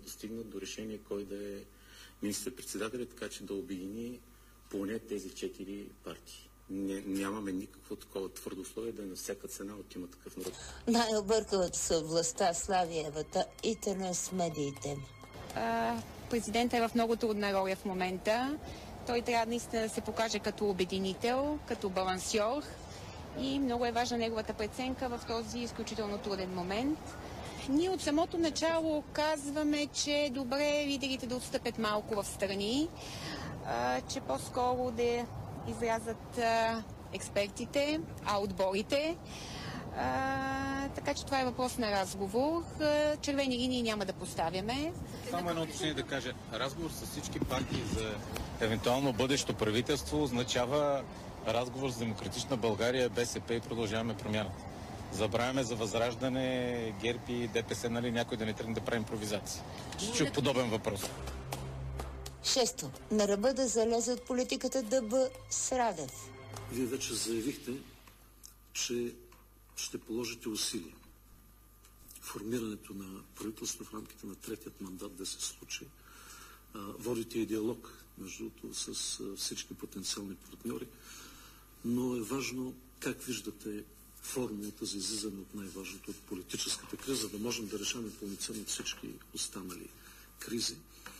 стигнат до решение кой да е министър-председателя, така че да обедини поне тези 4 партии. Нямаме никакво такова твърдо условие да е на всяка цена от Има такъв народ. Най-объркалата са властта, Славиевата и търна с медиите. Президентът е в много трудна роля в момента. Той трябва наистина да се покаже като обединител, като балансьор и много е важна неговата преценка в този изключително труден момент. Ние от самото начало казваме, че е добре лидерите да отстъпят малко в страни, че по-скоро да излязат експертите, отборите. Така че това е въпрос на разговор. Червени линии няма да поставяме. Само едно уточнение да кажа. Разговор с всички партии за евентуално бъдещо правителство означава разговор с Демократична България, БСП и Продължаваме промяната. Забравяме за Възраждане, ГЕРБ и ДПС, нали, някой да не тръгне да прави импровизация. Ще чух подобен въпрос. 6. На ръба да залезат политиката ДБ с Радев. Вие вече заявихте, че ще положите усилия формирането на правителство в рамките на третият мандат да се случи. Водите и диалог, между другото, с всички потенциални партньори, но е важно как виждате формулата за излизане от най-важното, от политическата криза, да можем да решаваме пълноценно всички останали кризи.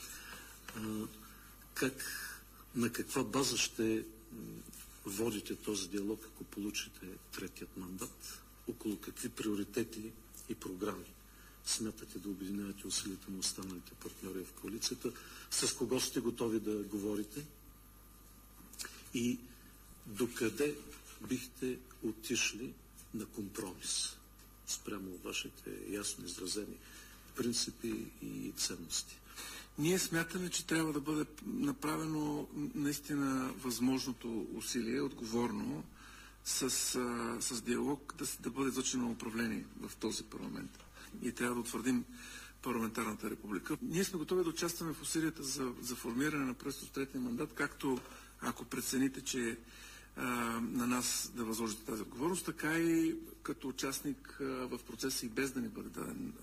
На каква база ще водите този диалог, ако получите третият мандат? Около какви приоритети и програми смятате да обединявате усилията на останалите партньори в коалицията? С кого сте готови да говорите? И докъде бихте отишли на компромис спрямо вашите ясно изразени принципи и ценности? Ние смятаме, че трябва да бъде направено наистина възможното усилие, отговорно, с диалог да бъде излъчено управление в този парламент. И трябва да утвърдим парламентарната република. Ние сме готови да участваме в усилията за формиране на правителство с третия мандат, както ако прецените, че на нас да възложите тази отговорност, така и като участник в процеса и без да ни бъде даден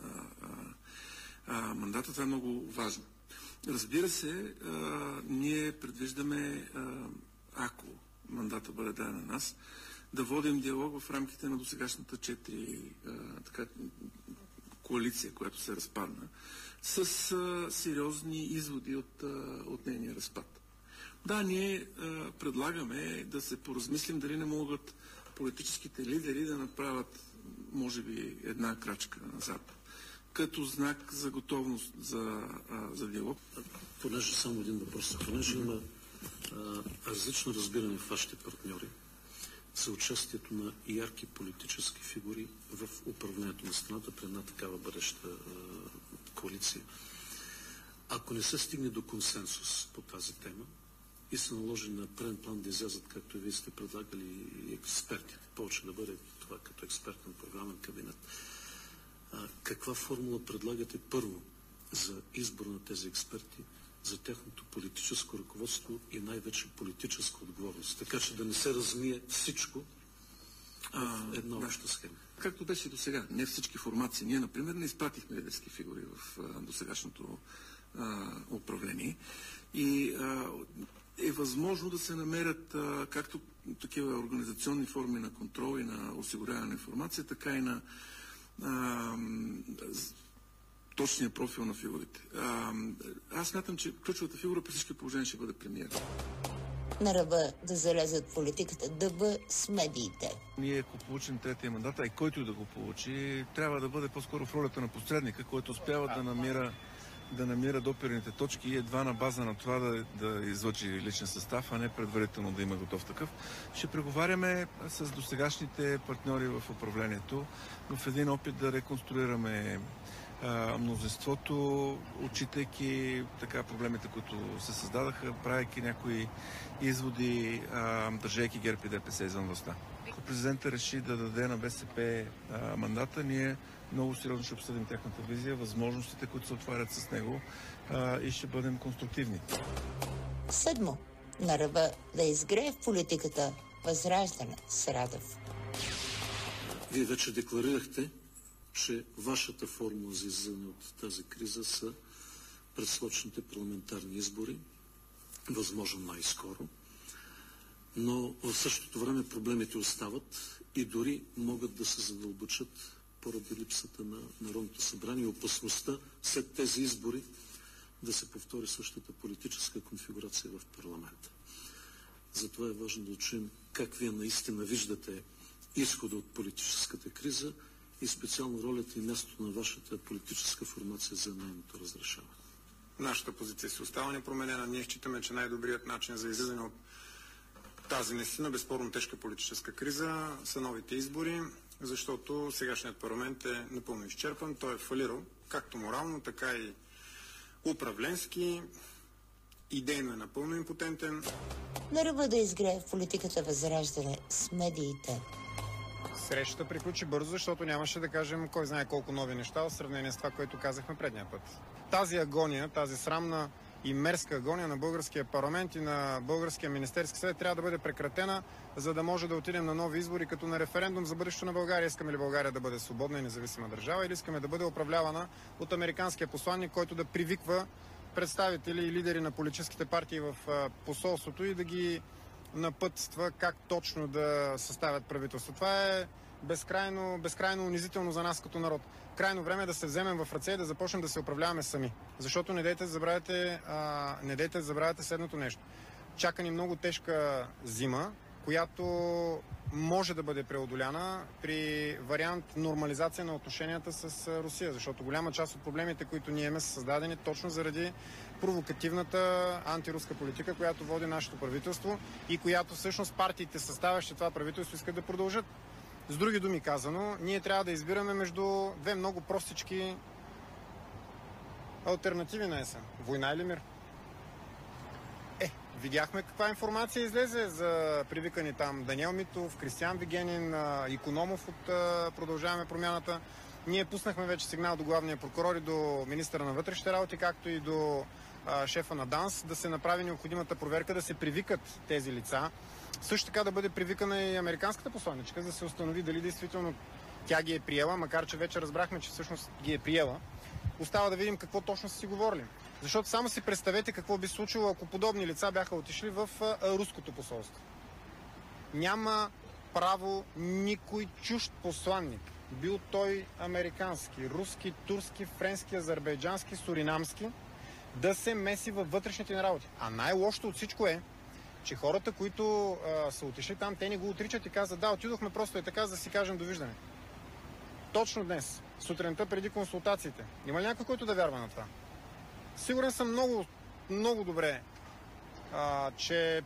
мандата. Това е много важно. Разбира се, ние предвиждаме, ако мандата бъде даден на нас, да водим диалог в рамките на досегашната 4 коалиция, която се разпадна, с сериозни изводи от нейния разпад. Да, ние предлагаме да се поразмислим дали не могат политическите лидери да направят, може би, една крачка назад, като знак за готовност за диалог. Понеже само един въпрос, понеже има различно разбиране в вашите партньори за участието на ярки политически фигури в управлението на страната при една такава бъдеща коалиция. Ако не се стигне до консенсус по тази тема и се наложи на преден план да излязат, както и вие сте предлагали, експертите, повече да бъде това като експертен програмен кабинет, каква формула предлагате първо за избор на тези експерти, за тяхното политическо ръководство и най-вече политическа отговорност, така че да не се размие всичко в една обща схема? Както беше до сега. Не всички формации. Ние, например, не изпратихме лидерски фигури в досегашното управление и е възможно да се намерят както такива организационни форми на контрол и на осигуряване на информация, така и на точния профил на фигурите. Аз смятам, че ключовата фигура при всички положения ще бъде премиер. На ръба да залезат политиката ДБ с медиите. Ние, ако получим третия мандат, а и който и да го получи, трябва да бъде по-скоро в ролята на посредника, който успява да намира допирните точки и едва на база на това да излъчи личен състав, а не предварително да има готов такъв. Ще преговаряме с досегашните партньори в управлението, но в един опит да реконструираме мнозинството, отчитайки така проблемите, които се създадаха, правейки някои изводи, държейки ГЕРБ и ДПС извън властта. Ако президентът реши да даде на БСП мандата, ние много сериозно ще обсъдим тяхната визия, възможностите, които се отварят с него и ще бъдем конструктивни. 7. На ръба да изгрее в политиката Възраждане с Радев. Вие вече декларирахте, че вашата формула за излизане от тази криза са предсрочните парламентарни избори, възможно най-скоро. Но в същото време проблемите остават и дори могат да се задълбочат поради липсата на Народното събрание и опасността след тези избори да се повтори същата политическа конфигурация в парламента. Затова е важно да чуем как вие наистина виждате изхода от политическата криза и специално ролята и мястото на вашата политическа формация за нейното разрешаване. Нашата позиция си остава непроменена. Ние считаме, че най-добрият начин за излизане от тази наистина безспорно тежка политическа криза са новите избори, защото сегашният парламент е напълно изчерпан. Той е фалирал както морално, така и управленски. Идейно е напълно импотентен. На ръба да изгрее в политиката Възраждане с медиите. Срещата приключи бързо, защото нямаше да кажем кой знае колко нови неща в сравнение с това, което казахме предния път. Тази агония, тази срамна и мерзка агония на българския парламент и на българския Министерски съвет трябва да бъде прекратена, за да може да отидем на нови избори, като на референдум за бъдещето на България. Искаме ли България да бъде свободна и независима държава или искаме да бъде управлявана от американския посланник, който да привиква представители и лидери на политическите партии в посолството и да ги напътства как точно да съставят правителство. Това е безкрайно унизително за нас като народ. Крайно време е да се вземем в ръце и да започнем да се управляваме сами. Защото не дейте да забравяте следното нещо. Чака ни много тежка зима, която може да бъде преодоляна при вариант нормализация на отношенията с Русия, защото голяма част от проблемите, които ние имаме, са създадени точно заради провокативната антируска политика, която води нашето правителство и която всъщност партиите, съставящи това правителство, искат да продължат. С други думи казано, ние трябва да избираме между две много простички алтернативи на есен. Война или мир? Видяхме каква информация излезе за привикани там Даниел Митов, Кристиан Вигенин, Икономов от Продължаваме промяната. Ние пуснахме вече сигнал до главния прокурор и до министъра на вътрешните работи, както и до шефа на ДАНС, да се направи необходимата проверка, да се привикат тези лица. Също така да бъде привикана и американската посланичка, за да се установи дали действително тя ги е приела, макар че вече разбрахме, че всъщност ги е приела. Остава да видим какво точно са си говорили. Защото само си представете какво би случило, ако подобни лица бяха отишли в руското посолство. Няма право никой чужд посланник, бил той американски, руски, турски, френски, азербайджански, суринамски, да се меси във вътрешните ни работи. А най-лошото от всичко е, че хората, които са отишли там, те не го отричат и казват: да, отидохме просто така, за да си кажем довиждане. Точно днес, сутринта преди консултациите, има ли някой, който да вярва на това? Сигурен съм много добре, че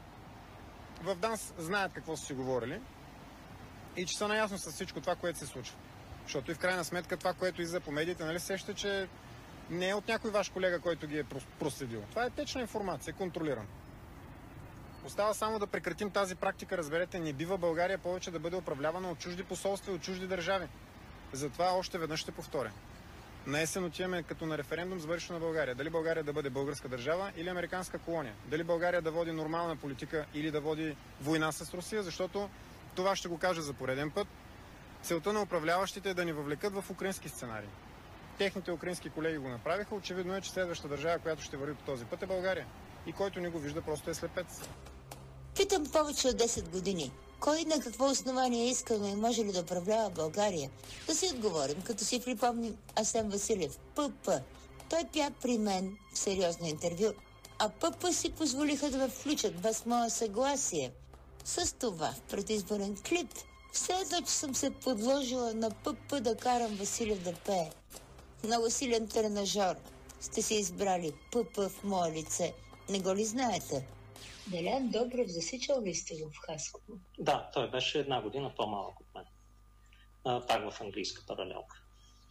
в ДАНС знаят какво са си говорили и че са наясно с всичко това, което се случва. Защото и в крайна сметка това, което излиза по медиите, нали сеща, че не е от някой ваш колега, който ги е проследил. Това е течна информация, контролирана. Остава само да прекратим тази практика, разберете, не бива България повече да бъде управлявана от чужди посолства и от чужди държави. Затова още веднъж ще повторя. На есен отиваме като на референдум за бъдещето на България. Дали България да бъде българска държава или американска колония. Дали България да води нормална политика или да води война с Русия, защото това ще го кажа за пореден път. Целта на управляващите е да ни въвлекат в украински сценарии. Техните украински колеги го направиха. Очевидно е, че следващата държава, която ще върви по този път, е България. И който не го вижда, просто е слепец. Питам повече от 10 години. Кой на какво основание е искал и може ли да управлява България? Да си отговорим, като си припомним Асен Василев, ПП. Той пя при мен в сериозно интервю, а ПП си позволиха да ме включат без мое съгласие. С това в предизборен клип все едно, че съм се подложила на ПП да карам Василев да пее. Много силен тренажор. Сте си избрали ПП в мое лице. Не го ли знаете? Делян Добрев засичал ли сте го в Хасково? Да, той беше 1 година по-малък от мен. Пак в английска паралелка.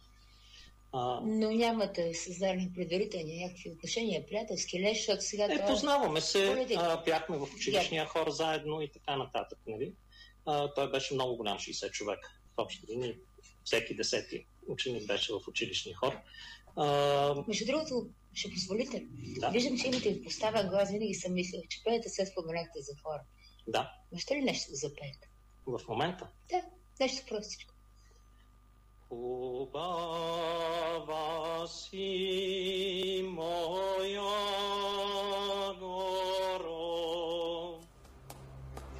Но нямате създали предварителни някакви отношения, приятелски леш, защото сега... Познаваме се, бяхме в училищния хор заедно и така нататък. Нали? Той беше много голям, 60 човека. В общи линии всеки 10-ти ученик беше в училищния хор. Между другото, ще позволите? Да. Виждам, че имате и поставя глас, винаги съм мислила, че пеете, се споменахте за хора. Да. Можете ли нещо да запеете? В момента? Да, нещо простичко. Хубава си,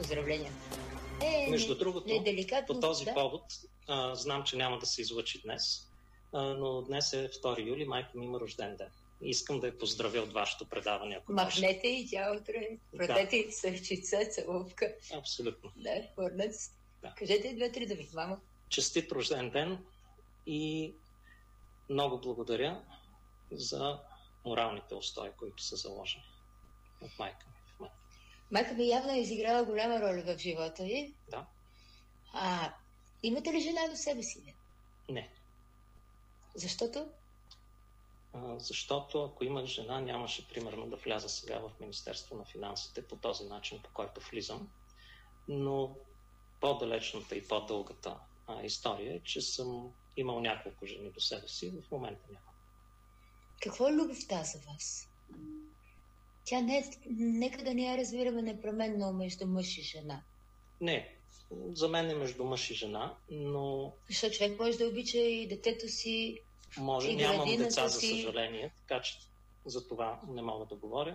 Поздравления. Между другото, по този да? повод, знам, че няма да се излъчи днес, но днес е 2 юли, майка ми има рожден ден. Искам да я поздравя от вашето предаване. Ако махнете и тя утре. Пратете и сърчица, целувка. Абсолютно. Да, върнат. Да. Кажете 2-3 думи, мама. Честит рожден ден и много благодаря за моралните устои, които са заложени от майка ми в мен. Майка ми явно е изиграла голяма роля в живота ви. Да. Имате ли жена до себе си? Не. Защото? Защото ако имах жена, нямаше примерно да вляза сега в Министерство на финансите по този начин, по който влизам. Но по-далечната и по-дългата история е, че съм имал няколко жени до себе си, в момента няма. Какво е любовта за вас? Тя нека да не я разбираме непременно между мъж и жена. Не, за мен е между мъж и жена, но... Защото човек може да обича и детето си, може, и нямам деца, си. за съжаление, така че за това не мога да говоря.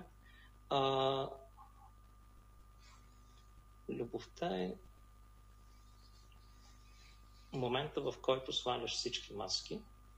Любовта е момента, в който сваляш всички маски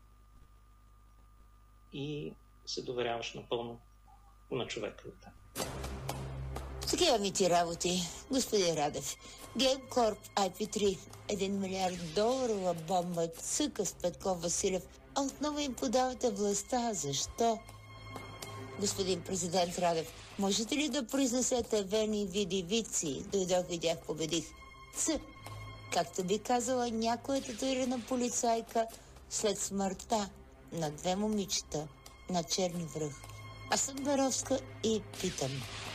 и се доверяваш напълно на човека. Такива ми ти работи, господин Радев. Геймкорп IP3, $1 милиард бомба цъка с Петков Василев, а отново им подавате властта. Защо? Господин президент Радев, можете ли да произнесете вени, види, вици? Дойдох, видях, победих. Както би казала някоя татуирана полицайка след смъртта на 2 момичета на Черни връх. Аз съм Беровска и питам.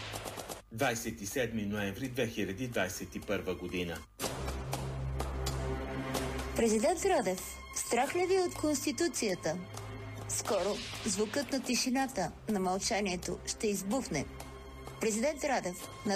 27 ноември 2021 година. Президент Радев, страх ли ви от Конституцията? Скоро звукът на тишината, на мълчанието ще избухне. Президент Радев, на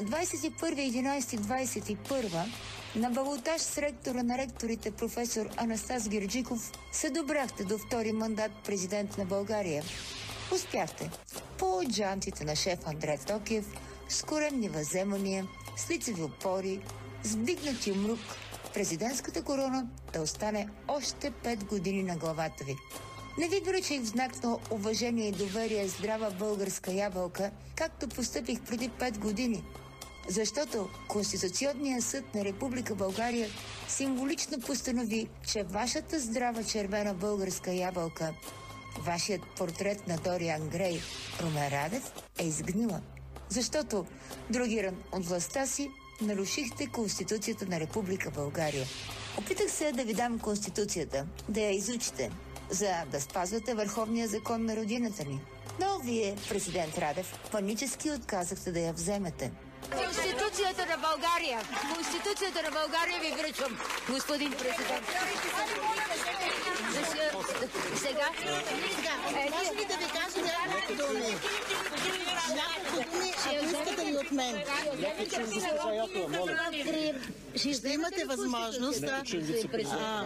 21.11.21 на балотаж с ректора на ректорите професор Анастас Герджиков се добрахте до 2-ри мандат президент на България. Успяхте по джантите на шеф Андрей Токиев, с коремни въземания, с лицеви опори, с вдигнати умрук, президентската корона да остане още 5 години на главата ви. Не ви връчих в знак на уважение и доверие здрава българска ябълка, както постъпих преди 5 години. Защото Конституционният съд на Република България символично постанови, че вашата здрава червена българска ябълка, вашият портрет на Дориан Грей, Румен Радев, е изгнила. Защото, другиран от властта си, нарушихте Конституцията на Република България. Опитах се да ви дам Конституцията, да я изучите, за да спазвате върховния закон на родината ни. Но вие, президент Радев, панически отказахте да я вземете. Конституцията на България! Конституцията на България ви връчвам, господин президент. Сега? Може ли да ви кажа няколко думи? Няколко думи, ако искате ли от мен? Ще имате възможност да... Вземете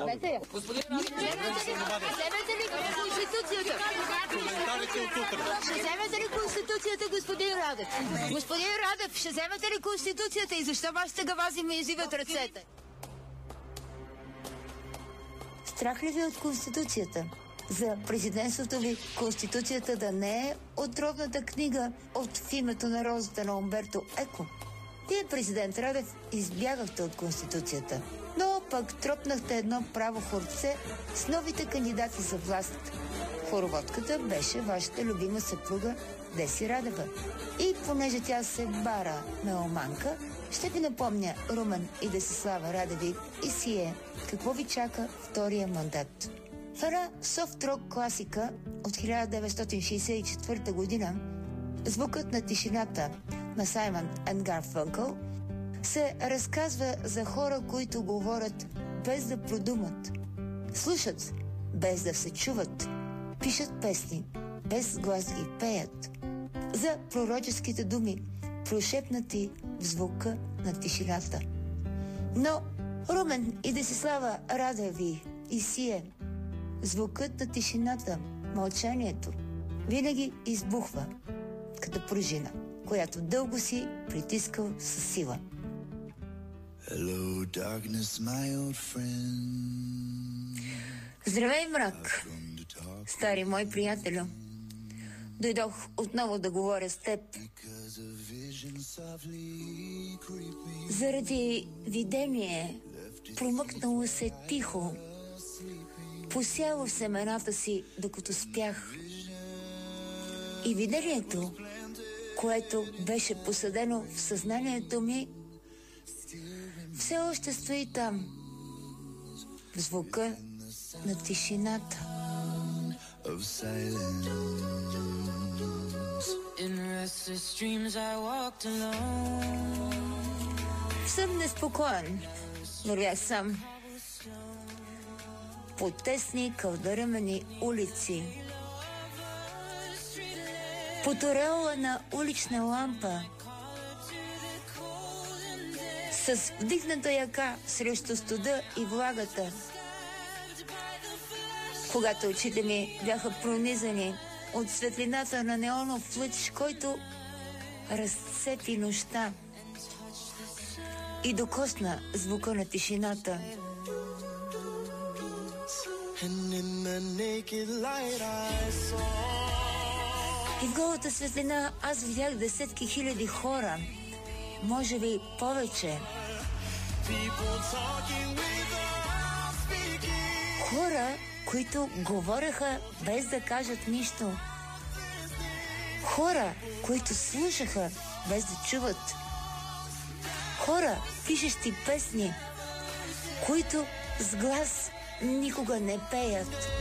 ли Конституцията? Ще вземете ли Конституцията, господин Радев? Господин Радев, ще вземете ли Конституцията и защо вашите гавази ми извиват ръцете? Страх ли ви от Конституцията? За президентството ви Конституцията да не е отровната книга от В името на розата на Умберто Еко? Вие, президент Радев, избягахте от Конституцията, но пък тропнахте едно право хорце с новите кандидати за власт. Хороводката беше вашата любима съпруга Деси Радева. И понеже тя се бара меломанка, ще ви напомня Румен и Десислава Радеви и сие какво ви чака втория мандат. В една софт-рок класика от 1964 година Звукът на тишината на Саймън енд Гарфънкъл се разказва за хора, които говорят без да продумат, слушат без да се чуват, пишат песни без глас да ги пеят, за пророческите думи, прошепнати в звука на тишината. Но Румен и Десислава Радеви и сие, звукът на тишината, мълчанието, винаги избухва като пружина, която дълго си притискал със сила. Hello, darkness, my old friend. Здравей, мрак, стари мой приятелю. Дойдох отново да говоря с теб. Заради видение, промъкнало се тихо, посяло в семената си, докато спях. И видението, което беше посадено в съзнанието ми, все още стои там, в звука на тишината. В сън неспокоен вървях сам по тесни кълдърмени улици. Под ореола на улична лампа, с вдигната яка срещу студа и влагата. Когато очите ми бяха пронизани от светлината на неонов лъч, който разцепи нощта и докосна звука на тишината. И в голата светлина аз видях десетки хиляди хора, може би повече. Хора, които говореха без да кажат нищо. Хора, които слушаха без да чуват. Хора, пишещи песни, които с глас никога не пеят.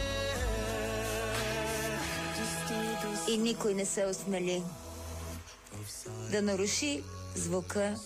И никой не се осмели да наруши звука